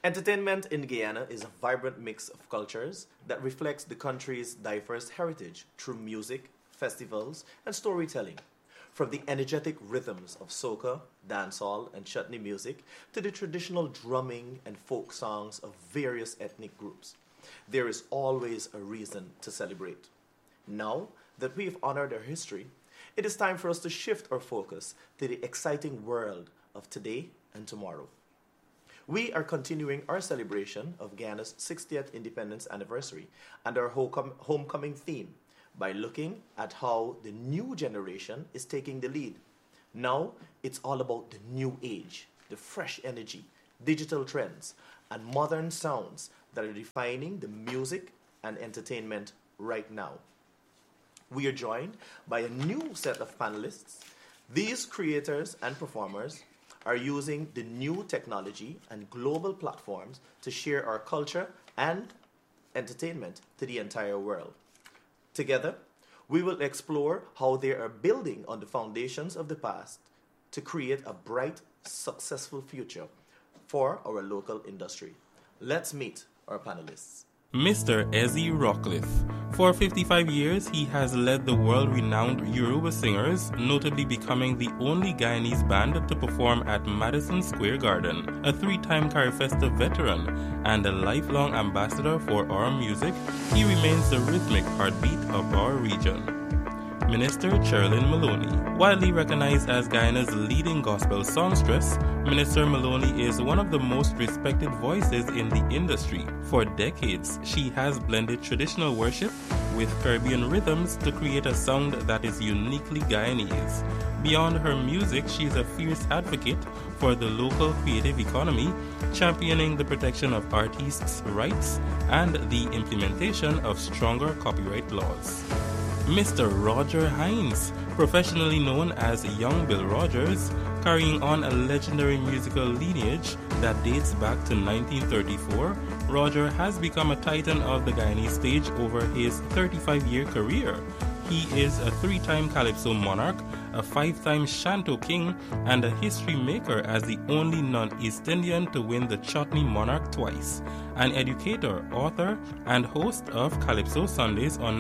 Entertainment in Guyana is a vibrant mix of cultures that reflects the country's diverse heritage through music, festivals, and storytelling. From the energetic rhythms of soca, dancehall, and chutney music to the traditional drumming and folk songs of various ethnic groups, there is always a reason to celebrate. Now that we have honored our history, it is time for us to shift our focus to the exciting world of today and tomorrow. We are continuing our celebration of Guyana's 60th independence anniversary and our homecoming theme by looking at how the new generation is taking the lead. Now it's all about the new age, the fresh energy, digital trends, and modern sounds that are defining the music and entertainment right now. We are joined by a new set of panelists. These creators and performers are using the new technology and global platforms to share our culture and entertainment to the entire world. Together, we will explore how they are building on the foundations of the past to create a bright, successful future for our local industry. Let's meet our panelists. Mr. Ezzy Rockcliffe. For 55 years, he has led the world-renowned Yoruba singers, notably becoming the only Guyanese band to perform at Madison Square Garden. A three-time Carifesta veteran and a lifelong ambassador for our music, he remains the rhythmic heartbeat of our region. Minister Cherlyn Maloney. Widely recognized as Guyana's leading gospel songstress, Minister Maloney is one of the most respected voices in the industry. For decades, she has blended traditional worship with Caribbean rhythms to create a sound that is uniquely Guyanese. Beyond her music, she is a fierce advocate for the local creative economy, championing the protection of artists' rights and the implementation of stronger copyright laws. Mr. Roger Hines, professionally known as Young Bill Rogers, carrying on a legendary musical lineage that dates back to 1934, Roger has become a titan of the Guyanese stage over his 35-year career. He is a three-time Calypso monarch, a five-time Shanto king, and a history maker as the only non-East Indian to win the Chutney Monarch twice. An educator, author, and host of Calypso Sundays on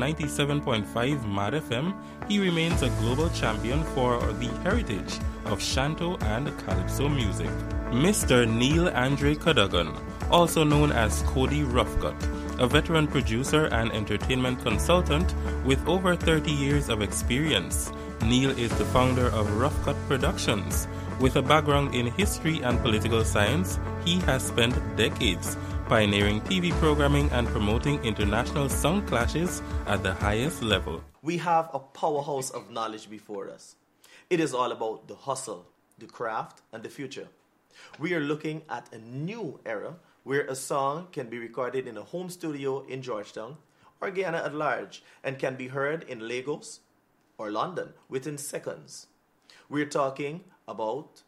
97.5 Mad FM, he remains a global champion for the heritage of Shanto and Calypso music. Mr. Neil Andre Cadogan, also known as Cody Roughcut, a veteran producer and entertainment consultant with over 30 years of experience. Neil is the founder of Rough Cut Productions. With a background in history and political science, he has spent decades pioneering TV programming and promoting international sound clashes at the highest level. We have a powerhouse of knowledge before us. It is all about the hustle, the craft, and the future. We are looking at a new era where a song can be recorded in a home studio in Georgetown or Guyana at large and can be heard in Lagos or London within seconds. We're talking about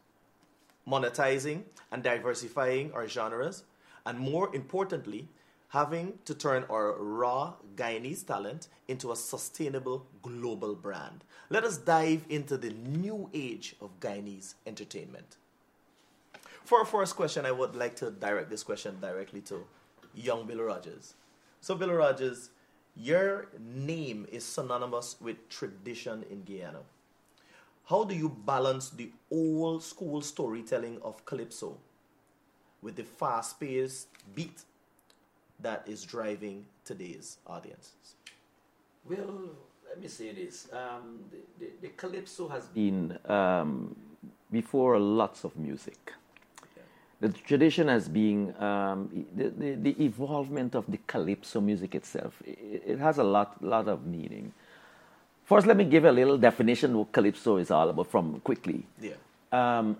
monetizing and diversifying our genres, and more importantly, having to turn our raw Guyanese talent into a sustainable global brand. Let us dive into the new age of Guyanese entertainment. For our first question, I would like to direct this question directly to young Bill Rogers. So, Bill Rogers, your name is synonymous with tradition in Guyana. How do you balance the old school storytelling of Calypso with the fast-paced beat that is driving today's audiences? Well, let me say this. The Calypso has been before lots of music. The tradition has been the evolvement of the Calypso music itself. It has a lot of meaning. First, let me give a little definition of what Calypso is all about from quickly. Yeah.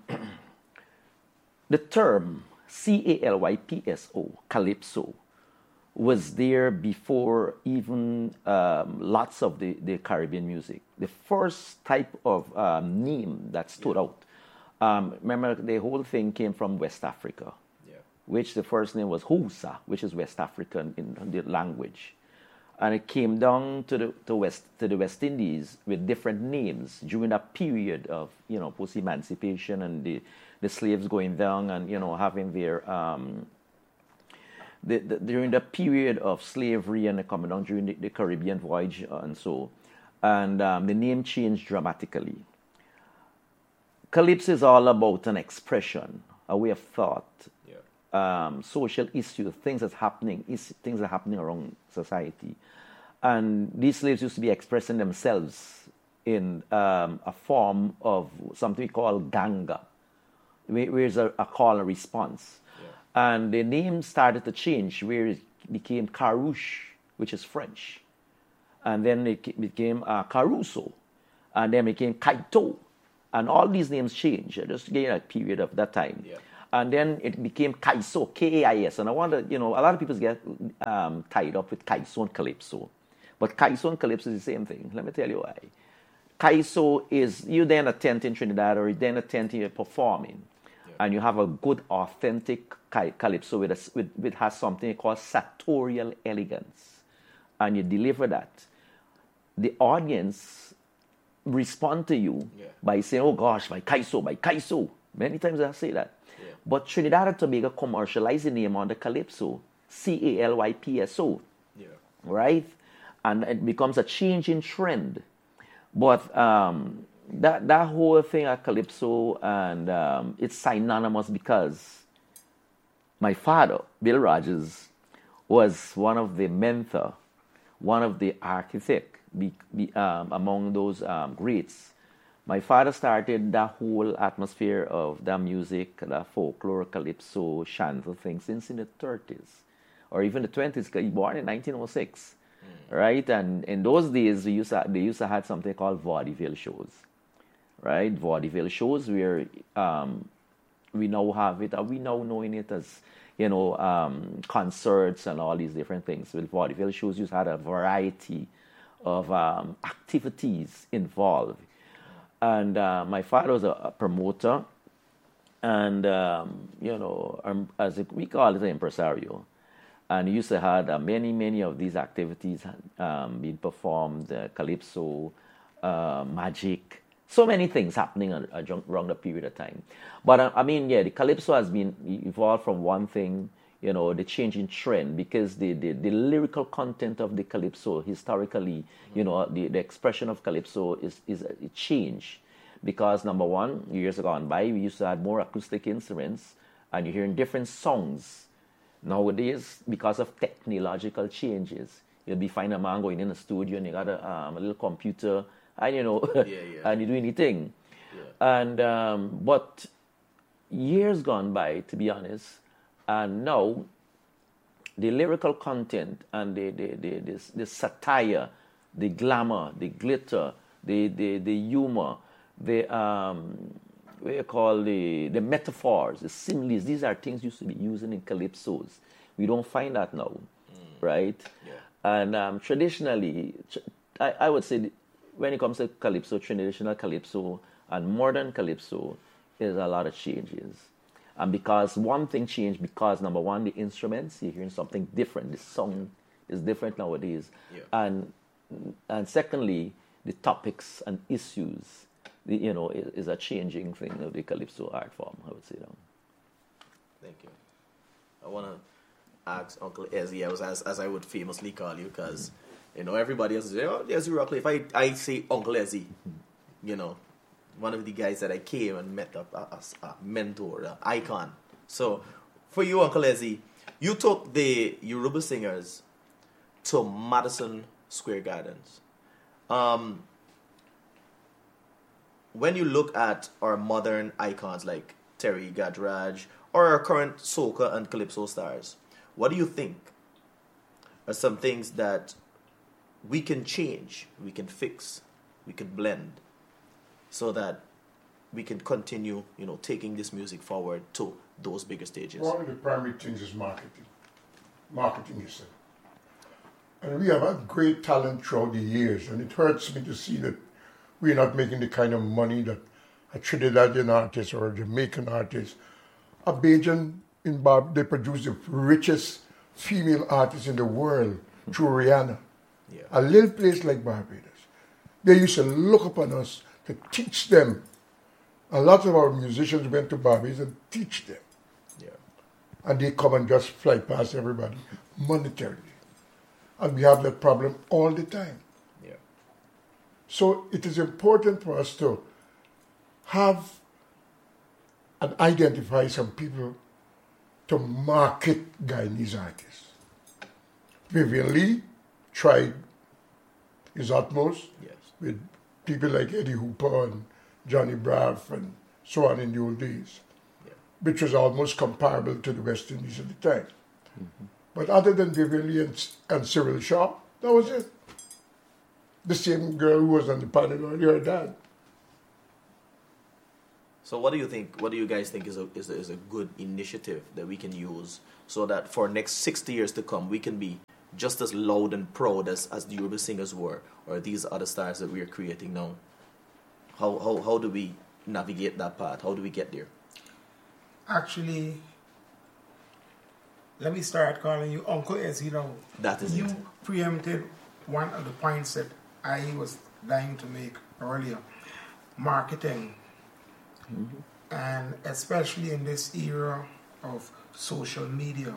The term Calypso, Calypso, was there before even lots of the Caribbean music. The first type of name that stood out. Remember, the whole thing came from West Africa, which the first name was Hausa, which is West African in the language. And it came down to the West Indies with different names during that period of, post-emancipation and the slaves going down and, having their during the period of slavery and the coming down during the Caribbean voyage and so, and the name changed dramatically. Calypso is all about an expression, a way of thought, social issues, things that are happening around society, and these slaves used to be expressing themselves in a form of something we call ganga, where is a call and response. And the name started to change, where it became Carouche, which is French. And then it became Caruso. And then it became Kaito. And all these names changed just during a period of that time. Yeah. And then it became Kaiso, K-A-I-S. And I wonder, a lot of people get tied up with Kaiso and Calypso. But Kaiso and Calypso is the same thing. Let me tell you why. Kaiso is, you then attend in Trinidad or you then attend you're performing. And you have a good, authentic calypso with has something called sartorial elegance. And you deliver that. The audience respond to you by saying, oh gosh, by Kaiso. Many times I say that. Yeah. But Trinidad and Tobago commercialized the name on the calypso, Calypso. Yeah. Right? And it becomes a changing trend. But that whole thing at Calypso, and it's synonymous because my father, Bill Rogers, was one of the mentor, one of the architect among those greats. My father started that whole atmosphere of that music, that folklore, Calypso, Shanto thing since in the 30s or even the 20s. He was born in 1906, right? And in those days, they used to have something called vaudeville shows. Right, vaudeville shows where we now have it, we now knowing it as concerts and all these different things. With vaudeville shows, you had a variety of activities involved, and my father was a promoter, and as we call it, an impresario, and he used to have many of these activities being performed, Calypso, magic. So many things happening around the period of time. But the Calypso has been evolved from one thing, the changing trend, because the lyrical content of the Calypso historically, the expression of Calypso is a change. Because number one, years gone by, we used to have more acoustic instruments and you're hearing different songs. Nowadays, because of technological changes, you'll be finding a man going in the studio and you got a little computer and and you do anything. Yeah. And but years gone by, to be honest, and now the lyrical content and the satire, the glamour, the glitter, the humor, the what you call the metaphors, the similes, these are things used to be using in calypsos. We don't find that now, right? Yeah. And traditionally, I would say, when it comes to calypso, traditional calypso and modern calypso, there's a lot of changes. And because one thing changed, because number one, the instruments, you're hearing something different. The song is different nowadays. Yeah. And secondly, the topics and issues, is a changing thing of the calypso art form, I would say. Thank you. I want to ask Uncle Ezzy, as I would famously call you, because everybody else says, oh, Ezzy Rockcliffe. I say Uncle Ezzy, one of the guys that I came and met as a mentor, an icon. So, for you, Uncle Ezzy, you took the Yoruba singers to Madison Square Gardens. When you look at our modern icons like Terry Gadraj or our current soca and calypso stars, what do you think are some things that we can change, we can fix, we can blend, so that we can continue, taking this music forward to those bigger stages? One of the primary things is marketing. Marketing yourself. And we have had great talent throughout the years, and it hurts me to see that we're not making the kind of money that a Trinidadian artist or a Jamaican artist. A Bajan in they produce the richest female artist in the world through Rihanna. Yeah. A little place like Barbados. They used to look upon us to teach them. A lot of our musicians went to Barbados and teach them. Yeah. and they come and just fly past everybody monetarily. And we have that problem all the time. Yeah. So it is important for us to have and identify some people to market Guyanese artists. Vivian Lee tried his utmost Yes. with people like Eddie Hooper and Johnny Braff and so on in the old days, Yeah. which was almost comparable to the West Indies at the time. But other than Vivian Lee and Cyril Shaw, that was it. The same girl who was on the panel earlier, her dad. So what do you think? What do you guys think is a good initiative that we can use so that for next 60 years to come we can be just as loud and proud as the Yoruba singers were, or these other stars that we are creating now? How do we navigate that path? How do we get there? Actually, let me start calling you Uncle as you know. That is you it. preempted one of the points that I was dying to make earlier. Marketing. And especially in this era of social media.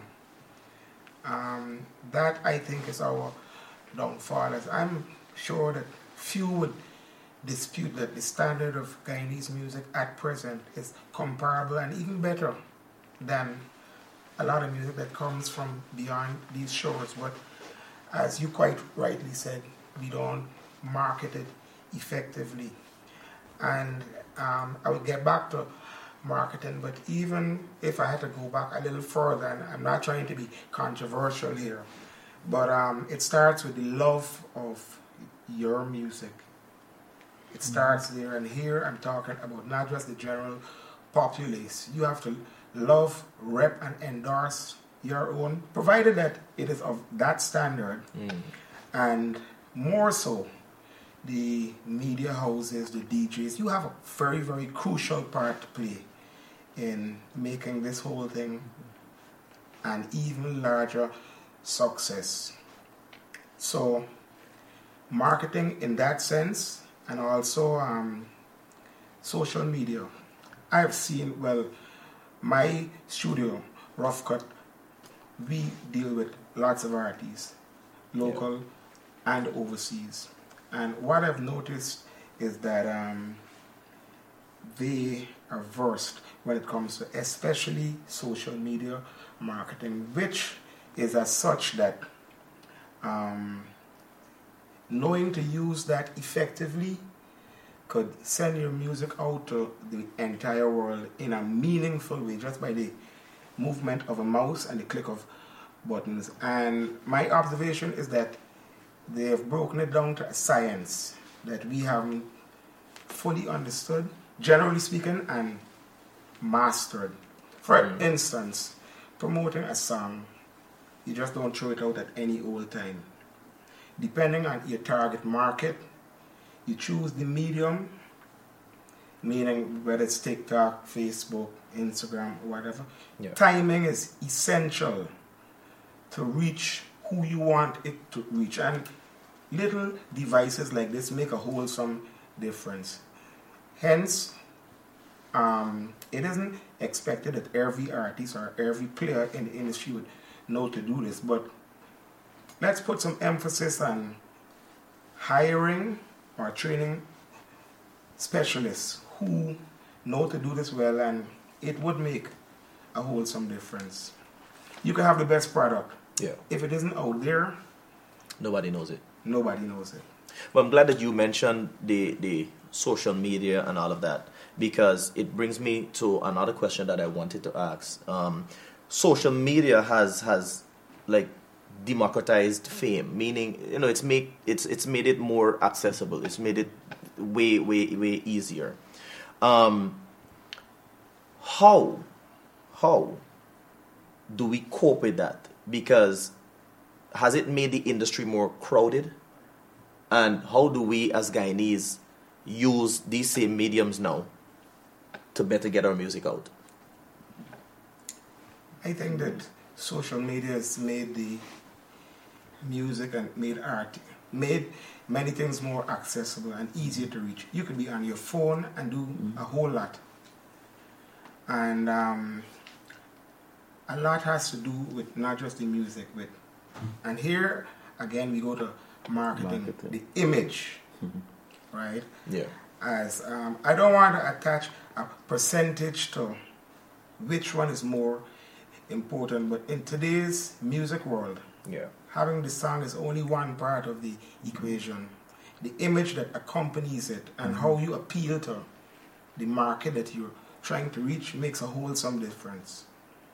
That I think is our downfall. As I'm sure that few would dispute that the standard of Guyanese music at present is comparable and even better than a lot of music that comes from beyond these shores. But as you quite rightly said, we don't market it effectively. And I will get back to marketing, but even if I had to go back a little further, and I'm not trying to be controversial here, but it starts with the love of your music. It starts there, and here I'm talking about not just the general populace. You have to love, rep, and endorse your own, provided that it is of that standard, and more so, the media houses, the DJs, you have a very, very crucial part to play in making this whole thing an even larger success. So, marketing in that sense, and also social media. I have seen, well, my studio, Rough Cut, we deal with lots of artists, local and overseas. And what I've noticed is that they are versed when it comes to especially social media marketing, which is as such that knowing to use that effectively could send your music out to the entire world in a meaningful way just by the movement of a mouse and the click of buttons. And my observation is that they have broken it down to a science that we haven't fully understood, generally speaking, and mastered. For instance, promoting a song, you just don't throw it out at any old time. Depending on your target market, you choose the medium, meaning whether it's TikTok, Facebook, Instagram, or whatever. Yeah. Timing is essential to reach who you want it to reach, and little devices like this make a wholesome difference. Hence, it isn't expected that every artist or every player in the industry would know to do this, but let's put some emphasis on hiring or training specialists who know to do this well, and it would make a wholesome difference. You can have the best product. Yeah. If it isn't out there, Nobody knows it. nobody knows it. But I'm glad that you mentioned the social media and all of that, because it brings me to another question that I wanted to ask. Social media has like democratized fame, meaning it's made it more accessible. It's made it way easier. How do we cope with that? Because has it made the industry more crowded? And how do we as Guyanese use these same mediums now to better get our music out? I think that social media has made the music and made art, made many things more accessible and easier to reach. You could be on your phone and do a whole lot. And a lot has to do with not just the music, and here again we go to marketing. The image, right? Yeah. As I don't want to attach a percentage to which one is more important, but in today's music world, Yeah. having the song is only one part of the equation. The image that accompanies it and how you appeal to the market that you're trying to reach makes a wholesome difference.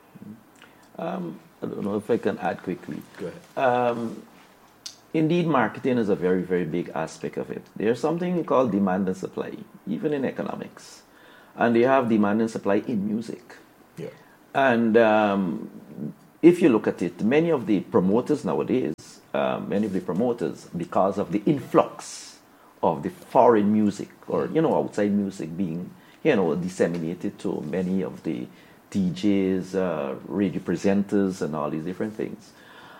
I don't know if I can add quickly. Go ahead. Indeed, marketing is a very, very big aspect of it. There's something called demand and supply, even in economics. And they have demand and supply in music. Yeah. And if you look at it, many of the promoters nowadays, because of the influx of the foreign music or, outside music being, disseminated to many of the DJs, radio presenters, and all these different things,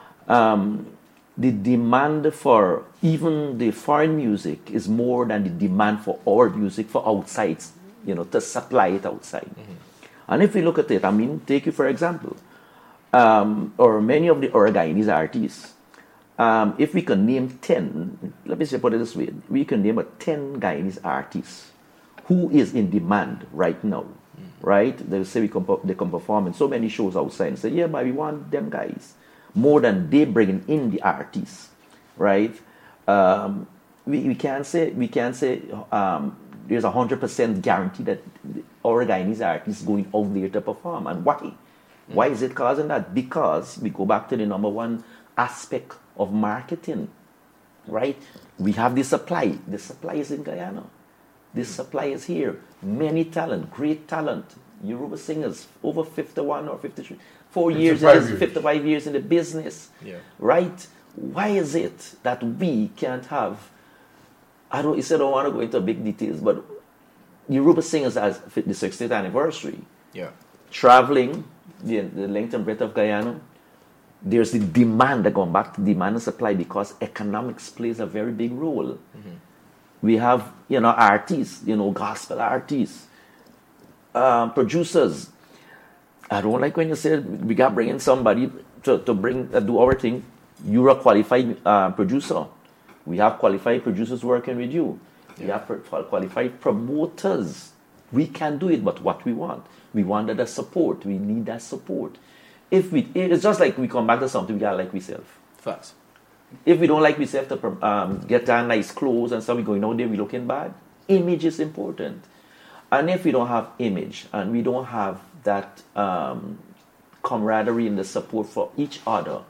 the demand for even the foreign music is more than the demand for our music for outside, to supply it outside. And if we look at it, take you for example, or many of the Guyanese artists, if we can name 10, let me put it this way, we can name 10 Guyanese artists who is in demand right now, right? They say they can perform in so many shows outside and say, yeah, but we want them guys. More than they bringing in the artists, right? We can't say there's 100% guarantee that our Guyanese artists going out there to perform. And why? Why is it causing that? Because we go back to the number one aspect of marketing, right? We have the supply. The supply is in Guyana. The supply is here. Many talent, great talent. Yoruba singers, over 51 or 53. 55 years in the business, right? Why is it that we can't have, I don't want to go into big details, but Yoruba singers as the 60th anniversary, traveling the length and breadth of Guyana, there's the demand, going back to demand and supply, because economics plays a very big role. We have, artists, gospel artists, producers. I don't like when you say we got bring in somebody to do our thing. You're a qualified producer. We have qualified producers working with you. We have qualified promoters. We can do it, but what we want that support. We need that support. It's just like we come back to something we got like ourselves. Facts. If we don't like ourselves to get our nice clothes and stuff, we going out there, we looking bad. Image is important. And if we don't have image and we don't have that camaraderie and the support for each other,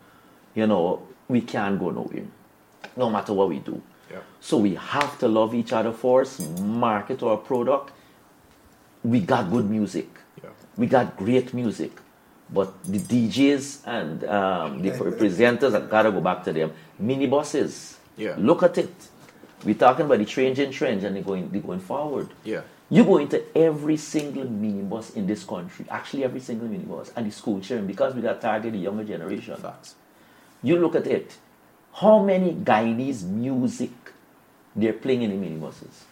we can't go nowhere, no matter what we do. Yeah. So we have to love each other first, market our product. We got good music. Yeah. We got great music. But the DJs and the presenters, I gotta go back to them. Minibusses. Yeah. Look at it. We're talking about the changing trends and they're going forward. Yeah. You go into every single minibus in this country, actually every single minibus, and the school children, because we got targeted the younger generation. Facts. You look at it. How many Guyanese music they're playing in the minibuses?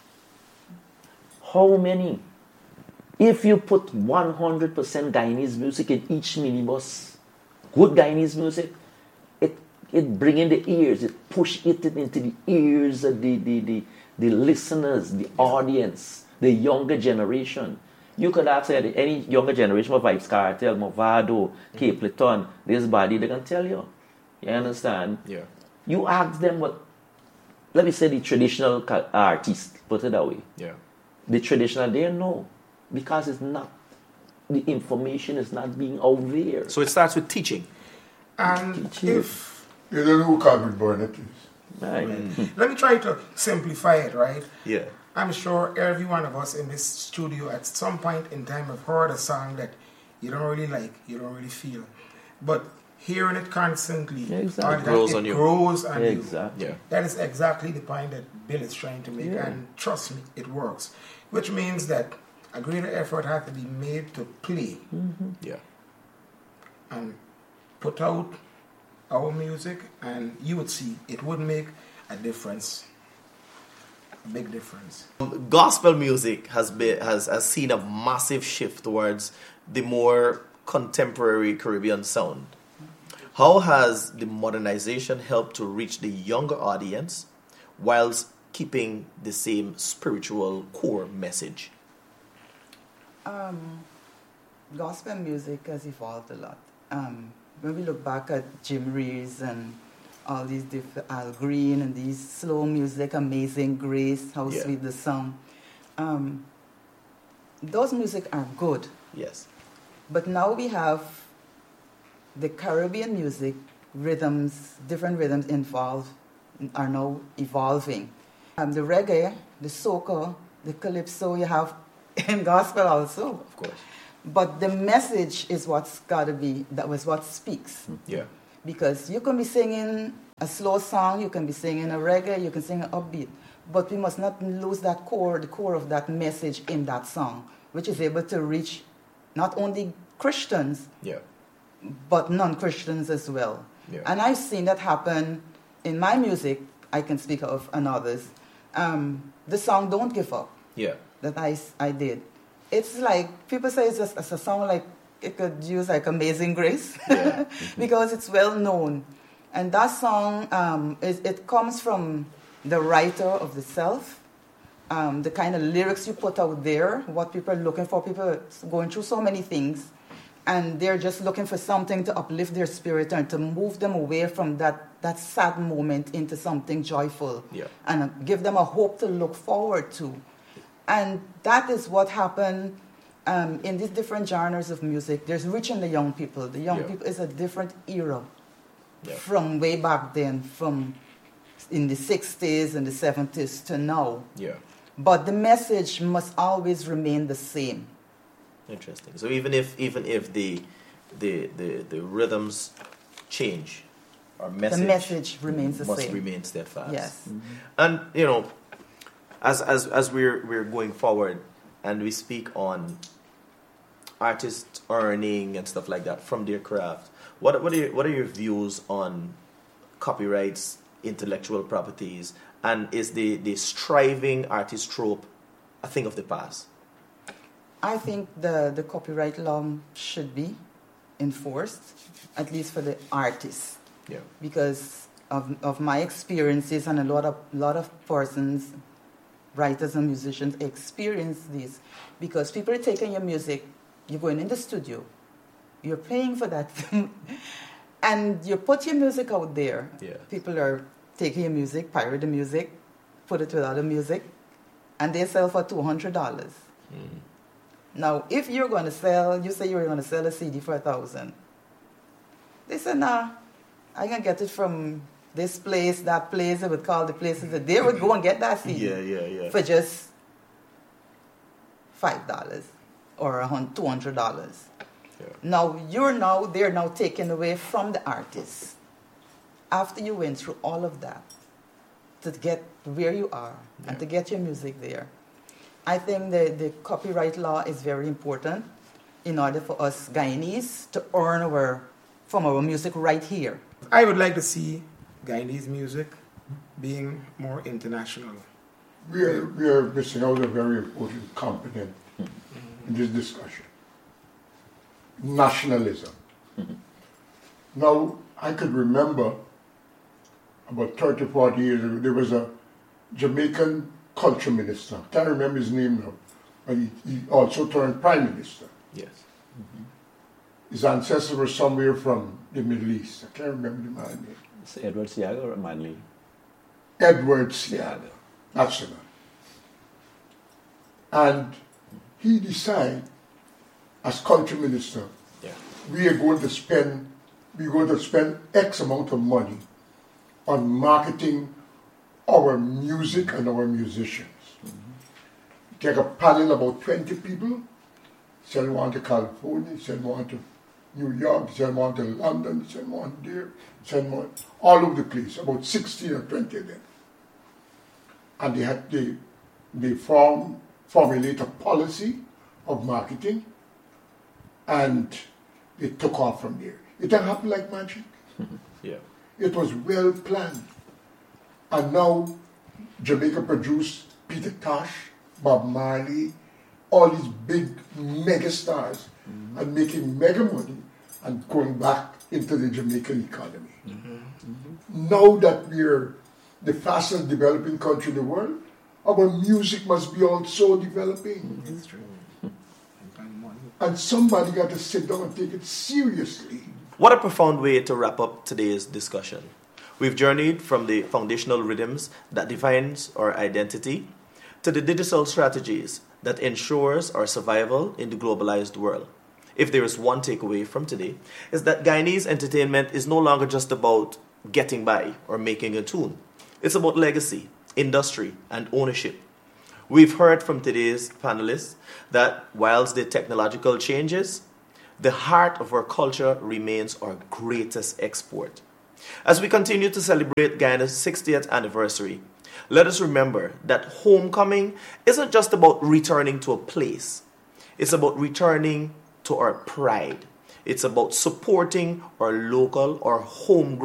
How many? If you put 100% Guyanese music in each minibus, good Guyanese music, it bring in the ears, it push it into the ears of the listeners, the audience, the younger generation. You could ask any younger generation of Vybz Kartel, Mavado, Capleton, this body, they can tell you. You understand? Yeah. You ask them what, let me say the traditional artist, put it that way. Yeah. The traditional, they know. Because it's not, the information is not being out there. So it starts with teaching. And if... You don't know who Calvin Burnett is. Right. Let me try to simplify it, right? Yeah. I'm sure every one of us in this studio at some point in time have heard a song that you don't really like, you don't really feel. But hearing it constantly, exactly. it grows on you. Grows on Exactly. you. Yeah. That is exactly the point that Bill is trying to make, and trust me, it works. Which means that a greater effort has to be made to play Yeah. and put out our music, and you would see it would make a difference, a big difference. Gospel music has seen a massive shift towards the more contemporary Caribbean sound. How has the modernization helped to reach the younger audience whilst keeping the same spiritual core message? Gospel music has evolved a lot. When we look back at Jim Reeves and all these different Al Green and these slow music, Amazing Grace, how sweet the song. Those music are good. Yes. But now we have the Caribbean music, rhythms, different rhythms are now evolving. The reggae, the soca, the calypso you have in gospel also. Of course. But the message is what's got to be, that was what speaks. Yeah. Because you can be singing a slow song, you can be singing a reggae, you can sing an upbeat. But we must not lose that core, the core of that message in that song, which is able to reach not only Christians, but non-Christians as well. Yeah. And I've seen that happen in my music, I can speak of, and others. The song Don't Give Up that I did. It's like, people say it's a song like, it could use like Amazing Grace because it's well known. And that song, it comes from the writer of the self, the kind of lyrics you put out there, what people are looking for. People are going through so many things, and they're just looking for something to uplift their spirit and to move them away from that sad moment into something joyful and give them a hope to look forward to. And that is what happened in these different genres of music. There's reaching the young people. The young people is a different era from way back then, from in the 60s and the 70s to now. Yeah. But the message must always remain the same. Interesting. So even if the rhythms change, our message, the message remains the must same. remain steadfast. Yes. And as we're going forward and we speak on artists earning and stuff like that from their craft, what are your views on copyrights, intellectual properties, and is the striving artist trope a thing of the past? I think the copyright law should be enforced, at least for the artists. Yeah. Because of my experiences, and a lot of persons, writers and musicians experience this, because people are taking your music, you're going in the studio, you're paying for that, and you put your music out there. Yeah. People are taking your music, pirate the music, put it with other music, and they sell for $200. Now, if you're going to sell, you say you're going to sell a CD for $1,000. They say, nah, I can get it from this place, that place. They would call the places that they would go and get that CD for just $5 or $200. Yeah. Now, they're now taken away from the artist. After you went through all of that to get where you are and to get your music there, I think the copyright law is very important in order for us Guyanese to earn from our music right here. I would like to see Guyanese music being more international. We are missing out a very important component in this discussion. Nationalism. Now, I could remember about 30, 40 years ago, there was a Jamaican culture minister. I can't remember his name now, but he also turned prime minister. Yes. His ancestors were somewhere from the Middle East. I can't remember the man's name. It's Edward Seaga or Manley? Edward Seaga. That's the man. And he decided, as culture minister, we're going to spend X amount of money on marketing our music and our musicians. Take a panel about 20 people, send one to California, send one to New York, send one to London, send one there, send one all over the place, about 16 or 20 of them. And they formulate a policy of marketing, and they took off from there. It didn't happen like magic. It was well planned. And now Jamaica produced Peter Tosh, Bob Marley, all these big mega stars and making mega money and going back into the Jamaican economy. Now that we're the fastest developing country in the world, our music must be also developing. It's true. And somebody got to sit down and take it seriously. What a profound way to wrap up today's discussion. We've journeyed from the foundational rhythms that defines our identity to the digital strategies that ensures our survival in the globalized world. If there is one takeaway from today, is that Guyanese entertainment is no longer just about getting by or making a tune. It's about legacy, industry, and ownership. We've heard from today's panelists that whilst the technological changes, the heart of our culture remains our greatest export. As we continue to celebrate Guyana's 60th anniversary, let us remember that homecoming isn't just about returning to a place. It's about returning to our pride. It's about supporting our local or homegrown